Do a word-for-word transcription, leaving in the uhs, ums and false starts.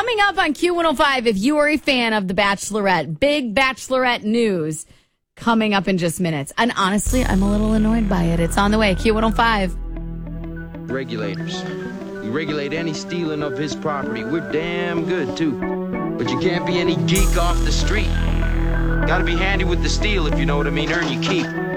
Coming up on Q one oh five, if you are a fan of The Bachelorette, big Bachelorette news coming up in just minutes. And honestly, I'm a little annoyed by it. It's on the way. Q one oh five. Regulators. You regulate any stealing of his property. We're damn good, too. But you can't be any geek off the street. Gotta be handy with the steel, if you know what I mean. Earn your keep.